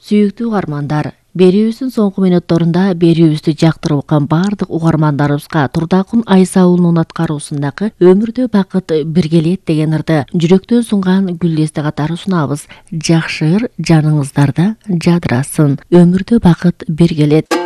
Сүйүктүү угармандар, берүүбүздүн соңку мүнөттөрүндө берүүбүздү жактырып уккан бардык угармандарыбызга Турдакун Айса уулунун аткаруусундагы Өмүрдө бакыт биргелет деген ырды жүрөктөн сунган гүлдесте катары сунабыз. Жакшы ыр жаныңыздарда жадырасын. Өмүрдө бакыт биргелет.